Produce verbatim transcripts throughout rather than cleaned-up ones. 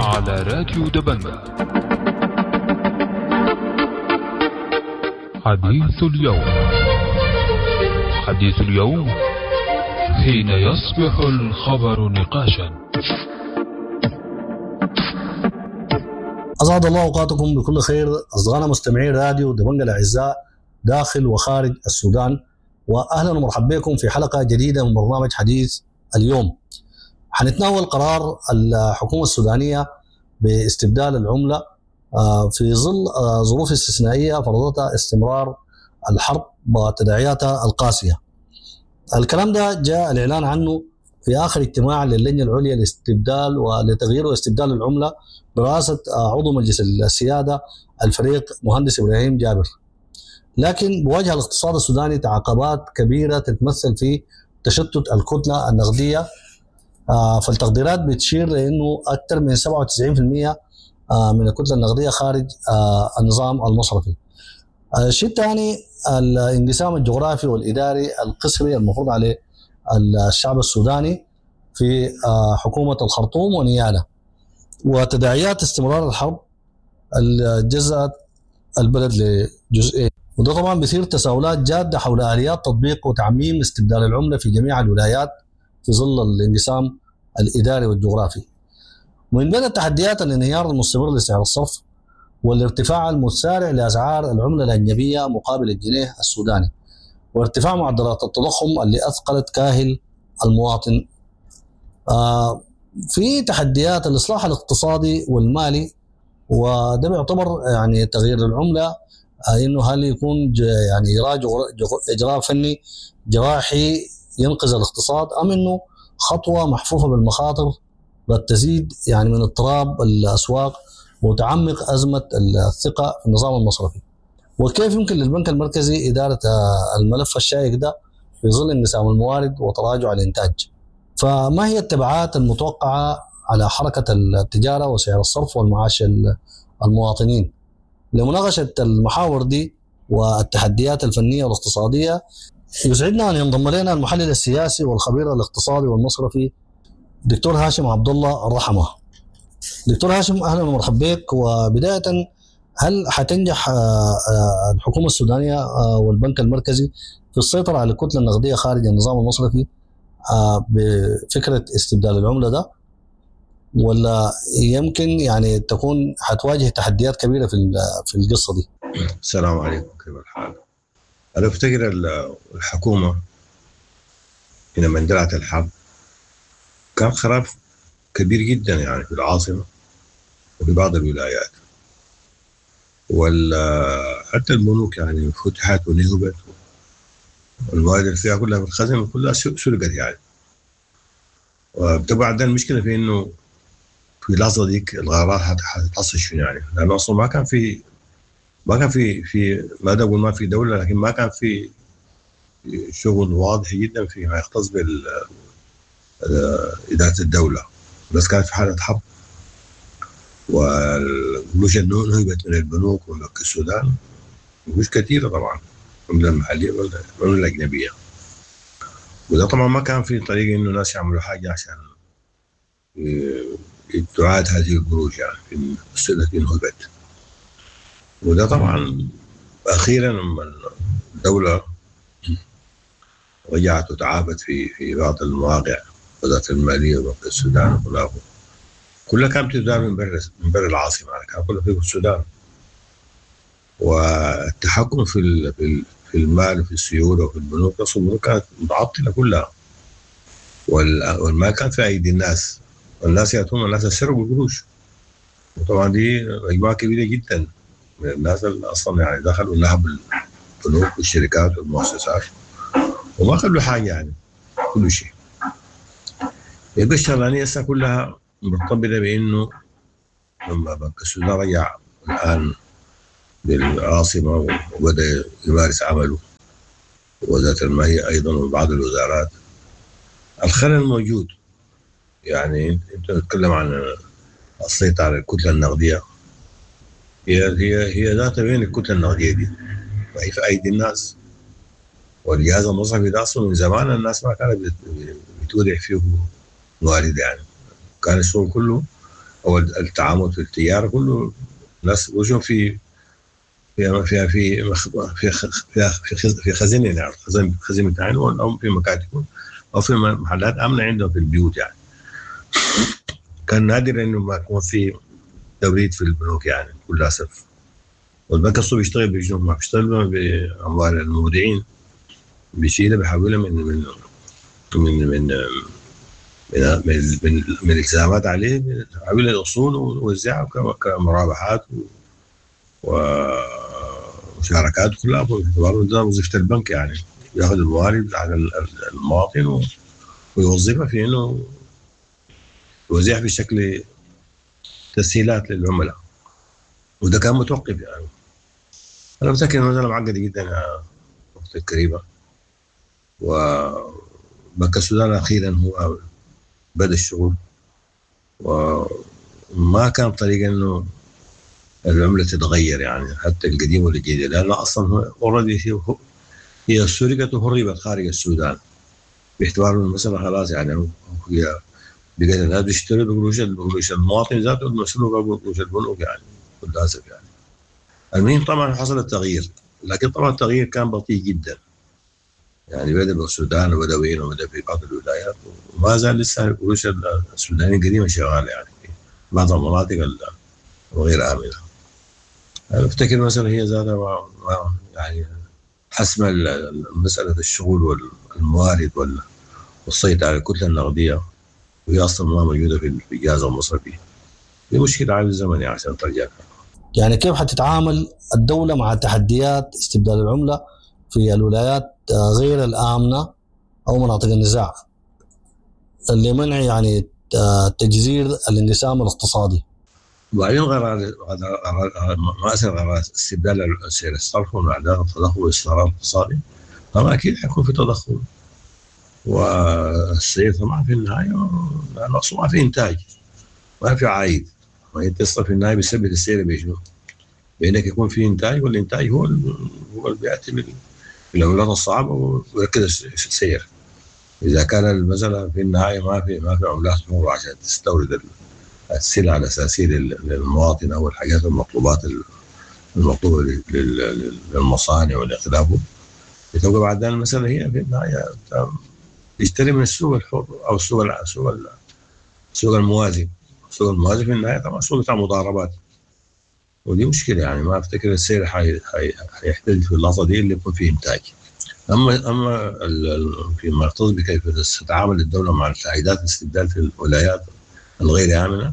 على راديو دبنجة. حديث اليوم. حديث اليوم حين يصبح الخبر نقاشا. أسعد الله أوقاتكم بكل خير أصدقائنا مستمعين راديو دبنجة الأعزاء داخل وخارج السودان، وأهلا ومرحبا بكم في حلقة جديدة من برنامج حديث اليوم. حنتناول قرار الحكومة السودانية باستبدال العملة في ظل ظروف استثنائية فرضتها استمرار الحرب وتداعياتها القاسية. الكلام ده جاء الإعلان عنه في آخر اجتماع للجنة العليا لاستبدال ولتغيير واستبدال العملة برئاسة عضو مجلس السيادة الفريق مهندس إبراهيم جابر. لكن بواجه الاقتصاد السوداني تعقبات كبيرة تتمثل في تشتت الكتلة النقدية، فالتقديرات بتشير لأنه أكثر من سبعة وتسعين بالمئة من الكتلة النقدية خارج النظام المصرفي. الشيء الثاني الانقسام الجغرافي والإداري القسري المفروض عليه الشعب السوداني في حكومة الخرطوم ونياله، وتداعيات استمرار الحرب الجزء البلد لجزئين، وده طبعا بيثير تساؤلات جادة حول آليات تطبيق وتعميم استبدال العملة في جميع الولايات في ظل الانقسام الإداري والجغرافي. ومن بين التحديات الانهيار المستمر لسعر الصرف والارتفاع المتسارع لأسعار العملة الأجنبية مقابل الجنيه السوداني، وارتفاع معدلات التضخم اللي أثقلت كاهل المواطن. آه في تحديات الإصلاح الاقتصادي والمالي، وده بيعتبر يعني تغيير العملة آه إنه هل يكون يعني يراجع إجراء فني جراحي ينقذ الاقتصاد، أم إنه خطوة محفوفة بالمخاطر قد تزيد يعني من اضطراب الأسواق وتعمق أزمة الثقة في النظام المصرفي. وكيف يمكن للبنك المركزي إدارة الملف الشائك ده في ظل انقسام الموارد وتراجع الإنتاج؟ فما هي التبعات المتوقعة على حركة التجارة وسعر الصرف والمعاش المواطنين؟ لمناقشة المحاور دي والتحديات الفنية والاقتصادية يسعدنا أن ينضم لنا المحلل السياسي والخبير الاقتصادي والمصرفي دكتور هاشم عبد الله الرحمة. دكتور هاشم أهلا ومرحبا بك. وبداية هل حتنجح الحكومة السودانية والبنك المركزي في السيطرة على الكتلة النقدية خارج النظام المصرفي بفكرة استبدال العملة ده، ولا يمكن يعني تكون حتواجه تحديات كبيرة في في القصة دي؟ السلام عليكم، كيف الحال؟ أنا أفتكر الحكومة لما اندلعت الحرب كان خراب كبير جدا يعني في العاصمة وفي بعض الولايات، وحتى البنوك يعني فتحت ونهبت والموارد اللي فيها كلها في الخزن كلها سرقت يعني. وبتبقى عندنا المشكلة في إنه في اللحظة ديك الغارات هتتحصل شنو يعني، لأنه أصلا ما كان في ما كان في في ما أقول ما في دولة، لكن ما كان في شغل واضح جدا فيما يختص بال إدارة الدولة، بس كانت في حالة حرب. والقروش نهبت من البنوك ومن بنك السودان، قروش كثيرة طبعا من المحلية ومن الأجنبية، وده طبعا ما كان في طريقة إنه الناس يعملوا حاجة عشان تعاد هذه القروش يعني في التي نهبت. وده طبعا أخيرا لما الدولة رجعت وتعافت في في بعض المواقع وزارة المالية وبنك السودان وكلها كلها كانت تدار من بر من بر العاصمة، يعني كان كلها في السودان. والتحكم في في المال وفي السيولة وفي البنوك، أصلا البنوك كانت متعطلة كلها، والمال كان في أيدي الناس، والناس يأتون الناس يسرقوا القروش. وطبعا دي مجموعة كبيرة جدا من الناس اللي أصلا يعني دخلوا نهب البنوك والشركات والمؤسسات وما خلوا حاجة يعني كل شيء. يبقى الشغلانية هسه كلها مرتبطة بإنه لما بنك السودان رجع الآن بالعاصمة وبدأ يمارس عمله، وزارة المالية أيضا وبعض الوزارات، الخلل موجود. يعني أنت تتكلم عن السيطرة على الكتلة النقدية، هي هي هي ذات بين الكتلة النقدية دي وهي في أيدي الناس، والجهاز المصرفي ده أصلا من زمان الناس ما كانت بتودع فيه موارد، يعني كان الشغل كله أو التعامل في التجارة كله ناس وجههم في في في في في في في خزينة يعني خزين خزينة عين أو في مكاتب أو في محلات آمنة عندهم في البيوت يعني. كان نادر إنه ما يكون في توريد في البنوك يعني بكل أسف. والبنك الصوب بيشتغل بجنوب ما بيشتغل بأموال المودعين بيشيلها بيحولها من من من من من من, من, من الالتزامات عليه بيحولها لأصول ووزعها كمرابحات ومشاركات كلها باعتباره ده وظيفة البنك يعني ياخذ الموارد على المواطن ويوظفها في إنه يوزعها بشكل تسهيلات للعملاء. وده كان متوقف يعني. أنا متأكد إنه مسألة معقدة جدا يا أختي الكريمة. وبنك السودان أخيرا هو بدأ الشغل وما كان طريقة إنه العملة تتغير يعني حتى القديم والجديد لأن أصلا أوريدي هي سرقت وهربت خارج السودان باعتبار المسألة خلاص يعني هي بقت الناس بيشتروا بقروش القروش المواطن ذاته المسلوق بقروش البنوك يعني للأسف يعني. المهم طبعا حصل التغيير لكن طبعا التغيير كان بطيء جدا يعني بدأ بالسودان وبدأ وين وبدأ في بعض الولايات وما زال لسه القروش السودانية القديمة شغالة يعني في بعض المناطق الغير آمنة. أنا أفتكر مثلا هي ذاتها يعني حسم مسألة الشغل والموارد والسيطرة على الكتلة النقدية وهي أصلا ما موجودة في الجهاز المصرفي. دي مشكلة عايز الزمن يعني عشان ترجع. يعني كيف حتتعامل الدولة مع تحديات استبدال العملة في الولايات غير الآمنة أو مناطق النزاع لمنع يعني تجذير الانقسام الاقتصادي؟ وبعدين قرار مؤثر قرار استبدال سعر الصرف ومعدات التضخم والاستقرار الاقتصادي طبعا أكيد حيكون في تضخم والسير طبعا في النهاية المقصود ما في إنتاج ما في عائد وأنت تصرف في النهاية بيثبت السعر بيشنو بأنك يكون في إنتاج والإنتاج هو هو اللي بيأتي بالأولاد الصعبة ويركز السير. إذا كان المسألة في النهاية ما في ما في عملات تمر عشان تستورد السلع الأساسية للمواطن أو الحاجات المطلوبات المطلوبة للمصانع والإخلافه بتبقى بعد ذلك المسألة هي في النهاية تشتري من السوق الحر أو السوق السوق السوق الموازي. السوق الموازي في النهاية طبعا سوق بتاع مضاربات ودي مشكلة يعني ما أفتكر السير حيحتاج في اللحظة دي اللي يكون فيه إنتاج. أما أما فيما يختص بكيف تتعامل الدولة مع التعهيدات الاستبدال في الولايات الغير آمنة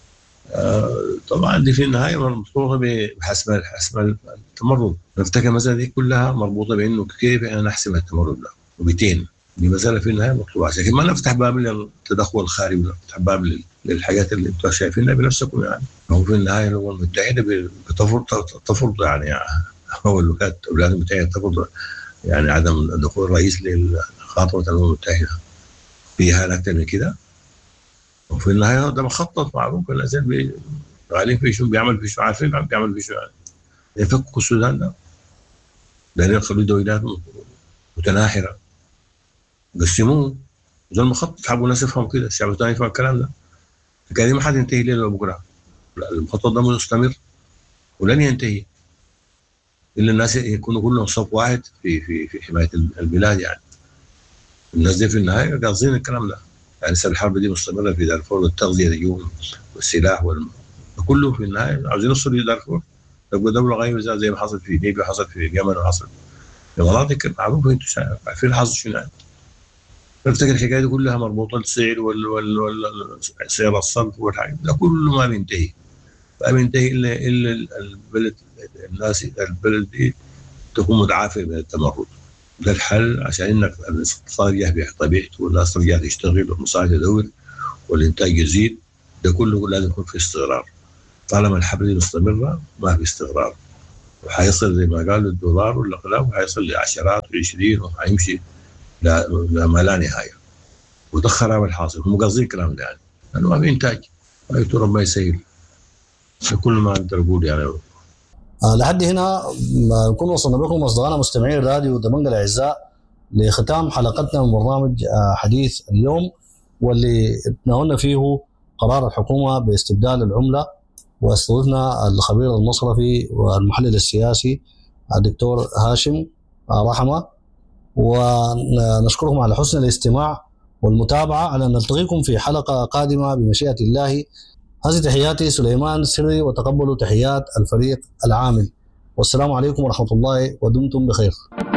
آه طبعا دي في النهاية مربوطة بحسم حسم التمرد. نفتكر مثلا دي كلها مربوطة بأنه كيف أنا نحسم التمرد ده وبتين دي مسألة في النهاية مطلوبة عشان كده ما نفتح باب للتدخل الخارجي نفتح باب للحاجات اللي انتم شايفينها بنفسكم يعني. هو في النهاية الأمم المتحدة بتفرض تفرض يعني هو الولايات الولايات المتحدة تفرض يعني عدم دخول الرئيس لخاطرة الأمم المتحدة فيها أكثر من كده. وفي النهاية ده مخطط معروف الأزل غالين في شو بيعمل في شو عارفين بيعمل في شو يعني يفكوا السودان ده لأن يخلوا دولات متناحرة قسموه ده المخطط حبوا الناس يفهموا كده الشعب الثاني يفهم الكلام ده كان ما حد ينتهي ليله بكره المخطط ده مستمر ولن ينتهي إلا الناس يكونوا كلهم صف واحد في في في حماية البلاد يعني. الناس دي في النهاية قاصدين الكلام ده يعني لسه الحرب دي مستمرة في دارفور والتغذية اليوم والسلاح وكله في النهاية عاوزين يوصلوا لدارفور تبقى دولة غير زي ما حصل في ليبيا حصل في اليمن وحصل في مناطق معروفة انتم عارفين الحظ شنو يعني. نفتكر الحكاية دي كلها مربوطة السعر وال وال وال سعر الصرف والحاجات ده كله ما بينتهي ما بينتهي إلا إلا البلد الناس البلد دي تكون متعافية من التمرد. ده الحل عشان إنك الاقتصاد يرجع بطبيعته والناس ترجع تشتغل والمصانع تدور والإنتاج يزيد ده كله لازم يكون في استقرار. طالما الحرب دي مستمرة ما في استقرار وحيصل زي ما قالوا الدولار ولا خلاف وحيصل لعشرات وعشرين وحيمشي لا ما لا نهاية وده خراب الحاصل. هم قاصدين الكلام ده يعني لأنه ما في إنتاج ما يتورب ما يسيل كل ما أقدر أقول يعني. آه لحد هنا نكون وصلنا بكم أصدقائنا مستمعين راديو دمنقل الأعزاء لختام حلقتنا من برنامج آه حديث اليوم واللي تناولنا فيه قرار الحكومة باستبدال العملة، واستضفنا الخبير المصرفي والمحلل السياسي الدكتور هاشم رحمة، ونشكركم على حسن الاستماع والمتابعة، على أن نلتقيكم في حلقة قادمة بمشيئة الله. هذه تحياتي سليمان سري، وتقبلوا تحيات الفريق العامل، والسلام عليكم ورحمة الله، ودمتم بخير.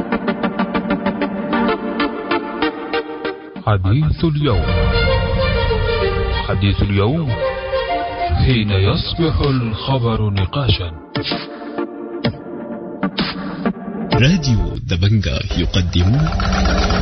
حديث اليوم. حديث اليوم حين يصبح الخبر نقاشا. راديو دبنجة يقدم